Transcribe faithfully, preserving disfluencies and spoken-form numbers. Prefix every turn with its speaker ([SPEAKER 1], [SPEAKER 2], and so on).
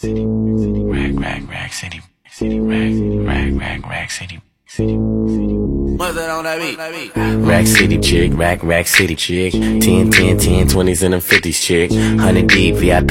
[SPEAKER 1] Rack, rack, rack city, city, rack, rack, rack, rack city, city.
[SPEAKER 2] What's that on that beat?
[SPEAKER 1] Rack City chick, rack, rack city chick. ten, ten, ten, twenties and them fifties chick. one hundred deep, V I P